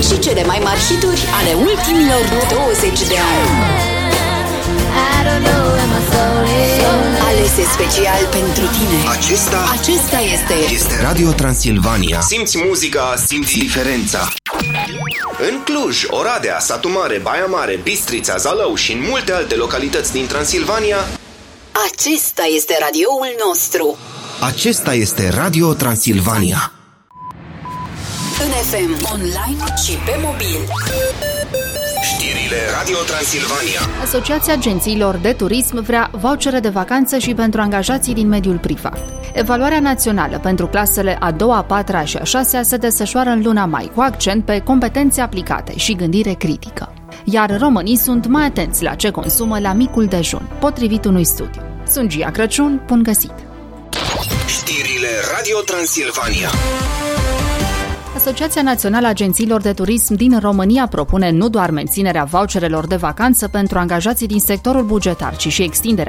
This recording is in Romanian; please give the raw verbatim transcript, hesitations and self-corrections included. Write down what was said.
și cele mai mari hituri ale ultimilor douăzeci de ani. Alese special pentru tine. Acesta, Acesta este este Radio Transilvania. Simți muzica, simți diferența. În Cluj, Oradea, Satu Mare, Baia Mare, Bistrița, Zalău și în multe alte localități din Transilvania, Acesta este radioul nostru. acesta este Radio Transilvania. În F M, online și pe mobil. Știrile Radio Transilvania. Asociația Agențiilor de Turism vrea vouchere de vacanță și pentru angajații din mediul privat. Evaluarea națională pentru clasele a doua, a patra și a șasea se desfășoară în luna mai, cu accent pe competențe aplicate și gândire critică. Iar românii sunt mai atenți la ce consumă la micul dejun, potrivit unui studiu. Sunt Gia Crăciun, bun găsit! Știrile Radio Transilvania. Asociația Națională a Agențiilor de Turism din România propune nu doar menținerea voucherelor de vacanță pentru angajații din sectorul bugetar, ci și extinderea